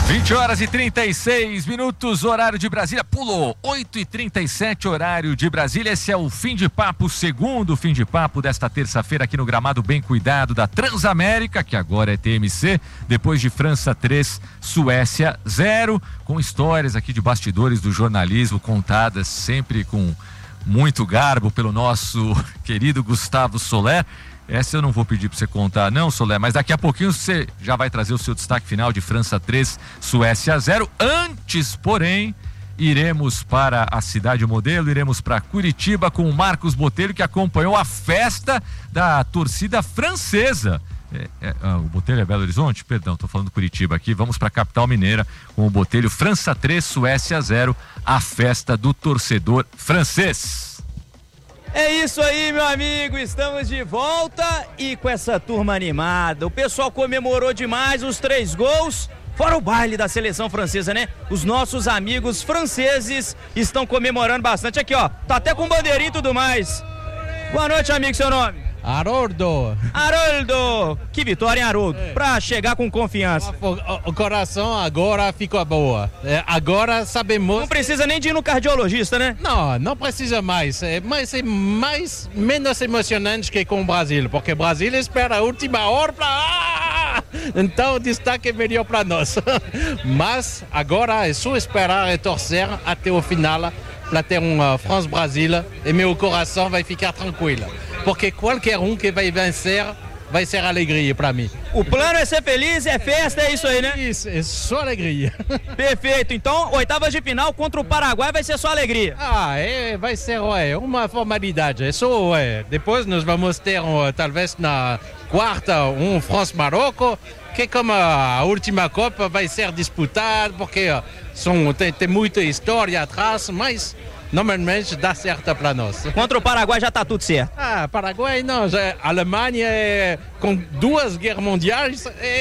20h36, horário de Brasília, pulou, 8h37, horário de Brasília. Esse é o Fim de Papo, segundo Fim de Papo desta terça-feira aqui no gramado bem cuidado da Transamérica, que agora é TMC, depois de França 3, Suécia 0, com histórias aqui de bastidores do jornalismo contadas sempre com muito garbo pelo nosso querido Gustavo Soler. Essa eu não vou pedir para você contar não, Soler, mas daqui a pouquinho você já vai trazer o seu destaque final de França 3, Suécia 0. Antes, porém, iremos para a cidade modelo, iremos para Curitiba com o Marcos Botelho, que acompanhou a festa da torcida francesa. O Botelho é Belo Horizonte? Perdão, estou falando Curitiba aqui. Vamos para a capital mineira com o Botelho. França 3, Suécia 0, a festa do torcedor francês. É isso aí, meu amigo, estamos de volta e com essa turma animada. O pessoal comemorou demais os 3 gols, fora o baile da seleção francesa, né? Os nossos amigos franceses estão comemorando bastante. Aqui, ó, tá até com bandeirinha e tudo mais. Boa noite, amigo, seu nome? Haroldo. Haroldo! Que vitória, hein, Haroldo? Pra chegar com confiança. O coração agora ficou boa. Agora sabemos... Não precisa nem de ir no cardiologista, né? Não precisa mais. Mas é menos emocionante que com o Brasil, porque o Brasil espera a última hora para... Então o destaque é melhor para nós. Mas agora é só esperar e torcer até o final para ter France-Brasil e meu coração vai ficar tranquilo. Porque qualquer que vai vencer vai ser alegria para mim. O plano é ser feliz, é festa, é isso aí, né? Isso, é só alegria. Perfeito, então oitavas de final contra o Paraguai vai ser só alegria. Vai ser uma formalidade, é só, depois nós vamos ter talvez na quarta France-Marrocos, que como a última Copa vai ser disputada, porque tem muita história atrás, mas... normalmente dá certo para nós. Contra o Paraguai já tá tudo certo. Paraguai não, a Alemanha com 2 guerras mundiais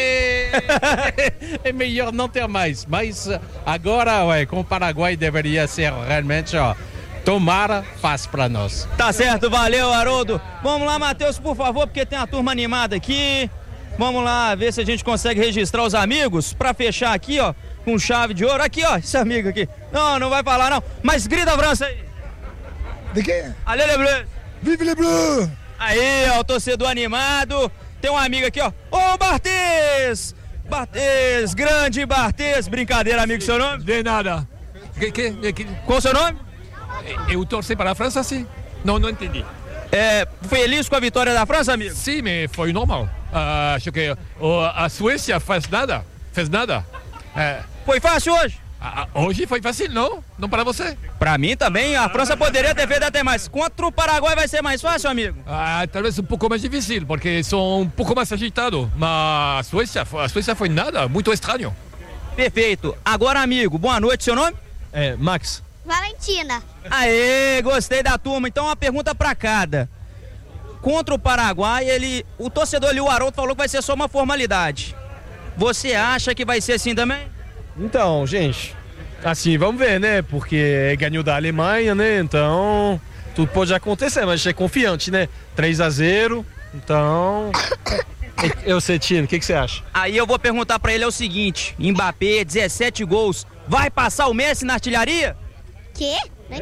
é melhor não ter mais. Mas agora com o Paraguai deveria ser realmente, tomara fácil para nós. Tá certo, valeu, Haroldo. Vamos lá, Matheus, por favor, porque tem uma turma animada aqui. Vamos lá ver se a gente consegue registrar os amigos para fechar aqui, com chave de ouro. Aqui, esse amigo aqui. Não vai falar não. Mas grita a França aí. De quê? Allez les bleus. Vive les bleus. Aí, o torcedor animado. Tem um amigo aqui, Ô, Barthez! Barthez, grande Barthez. Brincadeira, amigo, seu nome? De nada. Qual o seu nome? Eu torci para a França, sim. Não entendi. Feliz com a vitória da França, amigo? Sim, mas foi normal. Acho que a Suécia fez nada. Foi fácil hoje? Hoje foi fácil, não? Não para você? Para mim também, a França poderia ter feito até mais. Contra o Paraguai vai ser mais fácil, amigo? Talvez um pouco mais difícil, porque são um pouco mais agitados. Mas a Suécia foi nada, muito estranho. Perfeito. Agora, amigo, boa noite, seu nome? Max. Valentina. Aê, gostei da turma. Então, uma pergunta para cada. Contra o Paraguai, o torcedor ali, o Haroldo, falou que vai ser só uma formalidade. Você acha que vai ser assim também? Então, gente, assim, vamos ver, né? Porque ganhou da Alemanha, né? Então, tudo pode acontecer, mas a gente é confiante, né? 3-0, então... Eu sei, Tino, o que você acha? Aí eu vou perguntar pra ele o seguinte, Mbappé, 17 gols, vai passar o Messi na artilharia? Quê?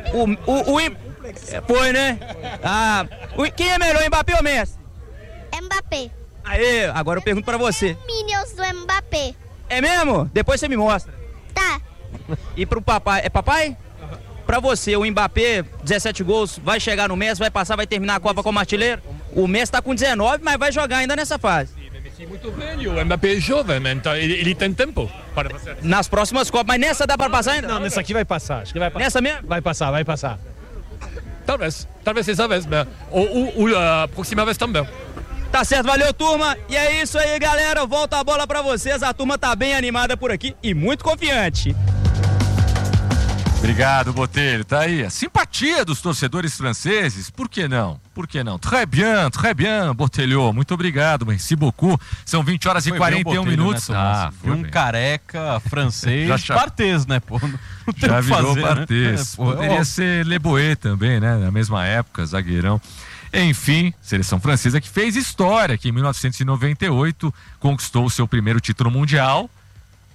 Foi, né? Quem é melhor, Mbappé ou Messi? Mbappé. Aê, agora eu pergunto pra você. Minions do Mbappé. É mesmo? Depois você me mostra. Tá. E pro papai, é papai? Pra você, o Mbappé, 17 gols, vai chegar no Messi, vai passar, vai terminar a Copa como artilheiro? O Messi tá com 19, mas vai jogar ainda nessa fase. Messi é muito velho, o Mbappé é jovem, então ele tem tempo para passar. Nas próximas Copas, mas nessa dá para passar ainda? Não, nessa aqui vai passar, acho que vai passar. Nessa mesmo? Vai passar. Talvez essa vez, ou a próxima vez também. Tá certo, valeu, turma. E é isso aí, galera. Volta a bola pra vocês. A turma tá bem animada por aqui e muito confiante. Obrigado, Botelho. Tá aí a simpatia dos torcedores franceses. Por que não? Très bien, Botelho. Muito obrigado, merci beaucoup. São 20h41 minutos. Foi um careca francês. Barthez, né, pô? Já virou Barthez. Né? Poderia ser Leboé também, né? Na mesma época, zagueirão. Enfim, seleção francesa que fez história, que em 1998 conquistou o seu primeiro título mundial.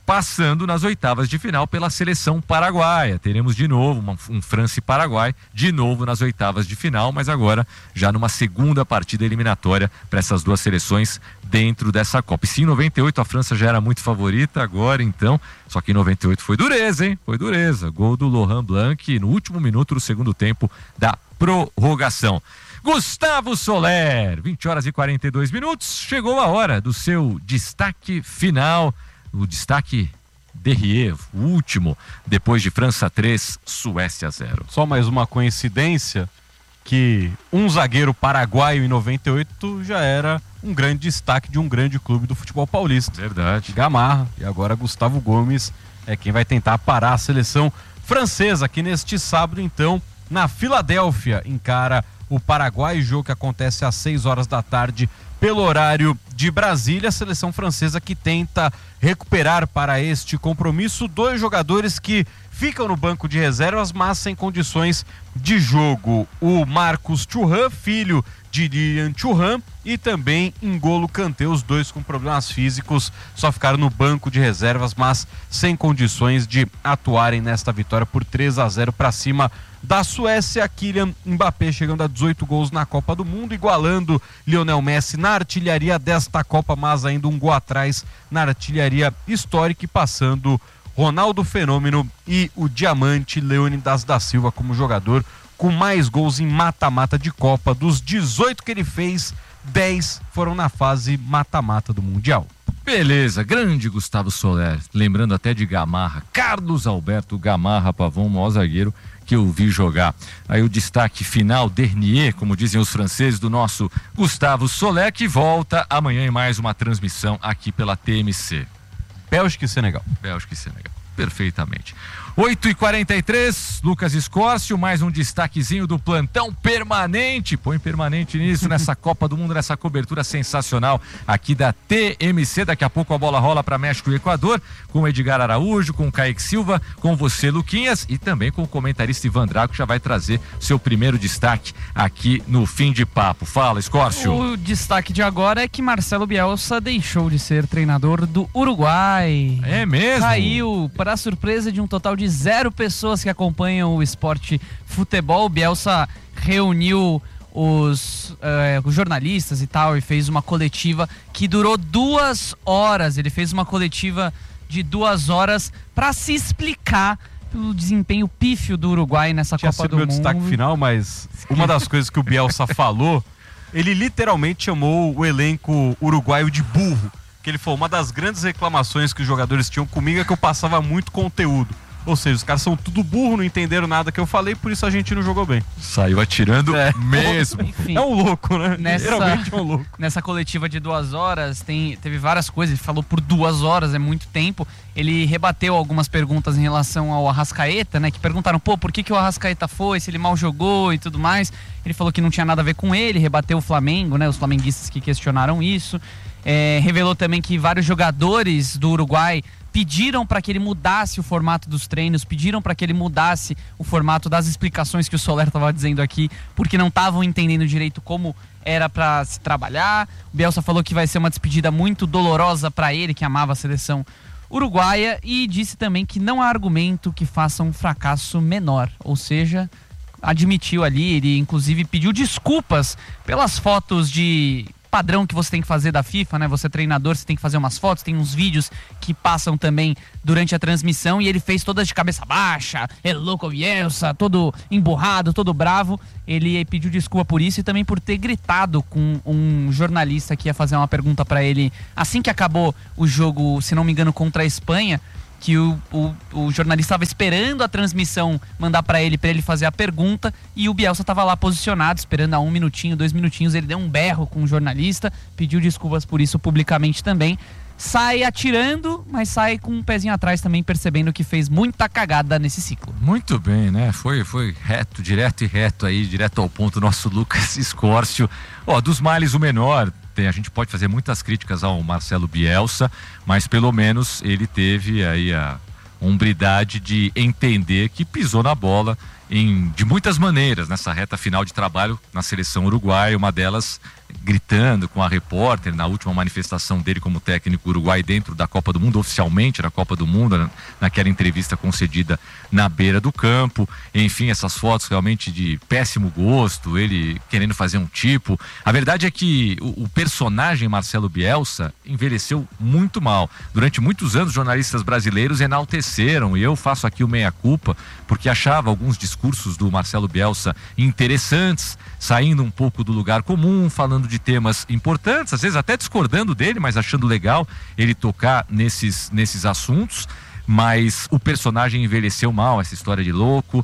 passando nas oitavas de final pela seleção paraguaia. Teremos de novo um França e Paraguai, de novo nas oitavas de final, mas agora já numa segunda partida eliminatória para essas duas seleções dentro dessa Copa. E sim, em 98 a França já era muito favorita, agora então, só que em 98 foi dureza, hein? Foi dureza. Gol do Laurent Blanc no último minuto do segundo tempo da prorrogação. Gustavo Soler, 20 horas e 42 minutos, chegou a hora do seu destaque final, o destaque Derrier, o último, depois de França 3, Suécia 0. Só mais uma coincidência, que um zagueiro paraguaio em 98 já era um grande destaque de um grande clube do futebol paulista. Verdade. Gamarra, e agora Gustavo Gomes é quem vai tentar parar a seleção francesa, que neste sábado, então, na Filadélfia, encara o Paraguai, jogo que acontece às 6 horas da tarde pelo horário de Brasília. A seleção francesa que tenta recuperar para este compromisso 2 jogadores que ficam no banco de reservas, mas sem condições de jogo. O Marcus Thuram, filho de Lilian Thuram, e também N'Golo Kanté, os dois com problemas físicos, só ficaram no banco de reservas, mas sem condições de atuarem nesta vitória por 3-0 para cima da Suécia. Kylian Mbappé chegando a 18 gols na Copa do Mundo, igualando Lionel Messi na artilharia desta Copa, mas ainda um gol atrás na artilharia histórica, e passando Ronaldo Fenômeno e o diamante Leônidas da Silva como jogador com mais gols em mata-mata de Copa. Dos 18 que ele fez, 10 foram na fase mata-mata do Mundial. Beleza, grande Gustavo Soler, lembrando até de Gamarra, Carlos Alberto Gamarra Pavão, o maior zagueiro que eu vi jogar. Aí o destaque final, dernier, como dizem os franceses, do nosso Gustavo Soler, que volta amanhã em mais uma transmissão aqui pela TMC. Bélgica e Senegal. Bélgica e Senegal, perfeitamente. 8h43, Lucas Escórcio, mais um destaquezinho do plantão permanente. Põe permanente nisso, nessa Copa do Mundo, nessa cobertura sensacional aqui da TMC. Daqui a pouco a bola rola para México e Equador, com o Edgar Araújo, com o Kaique Silva, com você, Luquinhas, e também com o comentarista Ivan Drago, que já vai trazer seu primeiro destaque aqui no Fim de Papo. Fala, Escórcio. O destaque de agora é que Marcelo Bielsa deixou de ser treinador do Uruguai. É mesmo? Caiu, para a surpresa de um total de 0 pessoas que acompanham o esporte futebol. Bielsa reuniu os jornalistas e tal, e fez uma coletiva que durou 2 horas. Ele fez uma coletiva de 2 horas para se explicar pelo desempenho pífio do Uruguai nessa Copa do Mundo. Tinha sido meu destaque final, mas uma das coisas que o Bielsa falou, ele literalmente chamou o elenco uruguaio de burro. Que ele falou, uma das grandes reclamações que os jogadores tinham comigo é que eu passava muito conteúdo. Ou seja, os caras são tudo burro, não entenderam nada que eu falei, por isso a gente não jogou bem. Saiu atirando mesmo. Enfim, é um louco, né? Geralmente é um louco. Nessa coletiva de 2 horas, teve várias coisas. Ele falou por 2 horas, é muito tempo. Ele rebateu algumas perguntas em relação ao Arrascaeta, né? Que perguntaram, por que o Arrascaeta foi, se ele mal jogou e tudo mais. Ele falou que não tinha nada a ver com ele, rebateu o Flamengo, né? Os flamenguistas que questionaram isso. Revelou também que vários jogadores do Uruguai pediram para que ele mudasse o formato dos treinos, pediram para que ele mudasse o formato das explicações que o Soler estava dizendo aqui, porque não estavam entendendo direito como era para se trabalhar. O Bielsa falou que vai ser uma despedida muito dolorosa para ele, que amava a seleção uruguaia, e disse também que não há argumento que faça um fracasso menor, ou seja, admitiu ali, ele inclusive pediu desculpas pelas fotos de padrão que você tem que fazer da FIFA, né? Você é treinador, você tem que fazer umas fotos, tem uns vídeos que passam também durante a transmissão, e ele fez todas de cabeça baixa, louco Bielsa, todo emburrado, todo bravo. Ele pediu desculpa por isso e também por ter gritado com um jornalista que ia fazer uma pergunta para ele assim que acabou o jogo, se não me engano, contra a Espanha, que o jornalista estava esperando a transmissão mandar para ele fazer a pergunta, e o Bielsa estava lá posicionado, esperando há 1 minutinho, 2 minutinhos. Ele deu um berro com o jornalista, pediu desculpas por isso publicamente também. Sai atirando, mas sai com um pezinho atrás também, percebendo que fez muita cagada nesse ciclo. Muito bem, né? Foi reto, direto e reto aí, direto ao ponto, nosso Lucas Escórcio. Dos males o menor. A gente pode fazer muitas críticas ao Marcelo Bielsa, mas pelo menos ele teve aí a hombridade de entender que pisou na bola de muitas maneiras nessa reta final de trabalho na seleção uruguaia, uma delas gritando com a repórter na última manifestação dele como técnico uruguai dentro da Copa do Mundo, oficialmente na Copa do Mundo, naquela entrevista concedida na beira do campo. Enfim, essas fotos realmente de péssimo gosto, ele querendo fazer um tipo. A verdade é que o personagem Marcelo Bielsa envelheceu muito mal. Durante muitos anos, jornalistas brasileiros enalteceram, e eu faço aqui o meia-culpa, porque achava alguns discursos do Marcelo Bielsa interessantes, saindo um pouco do lugar comum, falando de temas importantes, às vezes até discordando dele, mas achando legal ele tocar nesses assuntos. Mas o personagem envelheceu mal, essa história de louco,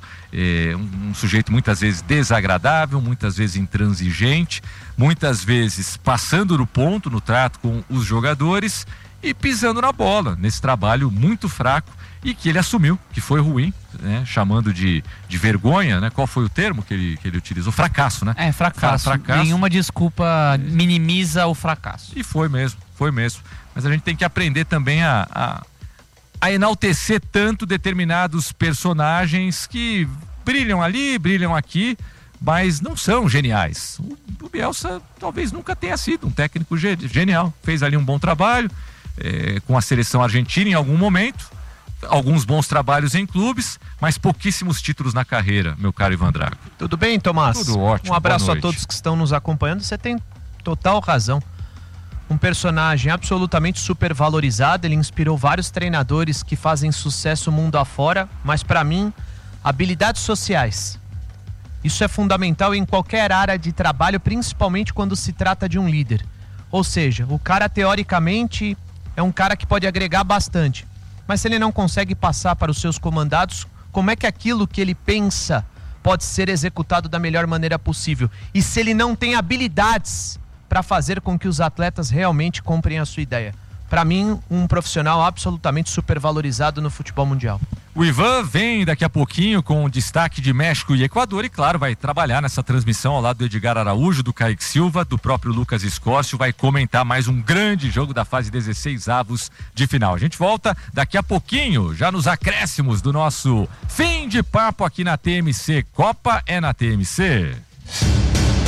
um sujeito muitas vezes desagradável, muitas vezes intransigente, muitas vezes passando do ponto no trato com os jogadores e pisando na bola, nesse trabalho muito fraco e que ele assumiu, que foi ruim, né? Chamando de vergonha, né? Qual foi o termo que ele utilizou? Fracasso, né? Fracasso. Nenhuma desculpa minimiza o fracasso. E foi mesmo. Mas a gente tem que aprender também a enaltecer tanto determinados personagens que brilham ali, brilham aqui, mas não são geniais. O Bielsa talvez nunca tenha sido um técnico genial. Fez ali um bom trabalho com a seleção argentina em algum momento, alguns bons trabalhos em clubes, mas pouquíssimos títulos na carreira, meu caro Ivan Drago. Tudo bem, Tomás? Tudo ótimo. Um abraço a todos que estão nos acompanhando. Você tem total razão. Um personagem absolutamente supervalorizado, ele inspirou vários treinadores que fazem sucesso mundo afora, mas para mim, habilidades sociais. Isso é fundamental em qualquer área de trabalho, principalmente quando se trata de um líder. Ou seja, o cara teoricamente é um cara que pode agregar bastante, mas se ele não consegue passar para os seus comandados, como é que aquilo que ele pensa pode ser executado da melhor maneira possível? E se ele não tem habilidades para fazer com que os atletas realmente comprem a sua ideia? Para mim, um profissional absolutamente supervalorizado no futebol mundial. O Ivan vem daqui a pouquinho com destaque de México e Equador e, claro, vai trabalhar nessa transmissão ao lado do Edgar Araújo, do Kaique Silva, do próprio Lucas Escócio, vai comentar mais um grande jogo da fase 16avos de final. A gente volta daqui a pouquinho, já nos acréscimos do nosso fim de papo aqui na TMC. Copa é na TMC.